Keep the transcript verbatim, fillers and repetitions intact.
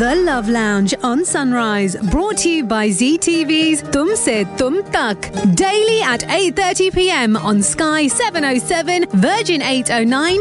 The Love Lounge on Sunrise, brought to you by Z T V's Tum Se Tum Tak. Daily at eight thirty p m on Sky seven oh seven, Virgin eight oh nine,